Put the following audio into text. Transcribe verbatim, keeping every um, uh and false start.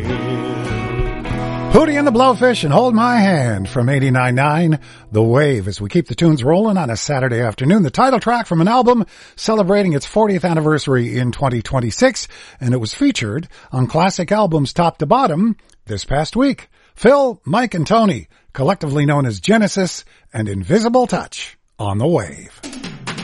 Hootie and the Blowfish and Hold My Hand from eighty-nine point nine The Wave as we keep the tunes rolling on a Saturday afternoon. The title track from an album celebrating its fortieth anniversary in twenty twenty-six, and it was featured on Classic Albums Top to Bottom this past week. Phil, Mike, and Tony, collectively known as Genesis and Invisible Touch on The Wave.